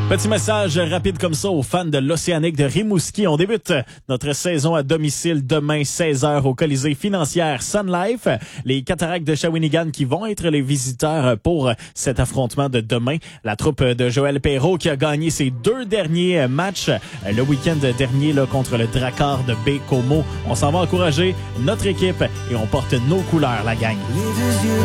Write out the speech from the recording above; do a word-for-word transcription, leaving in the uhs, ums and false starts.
Petit message rapide comme ça aux fans de l'Océanique de Rimouski. On débute notre saison à domicile demain seize heures au Colisée financière Sun Life. Les Cataractes de Shawinigan qui vont être les visiteurs pour cet affrontement de demain. La troupe de Joël Perreault qui a gagné ses deux derniers matchs le week-end dernier là, contre le Drakkar de Baie-Comeau. On s'en va encourager notre équipe et on porte nos couleurs, la gang.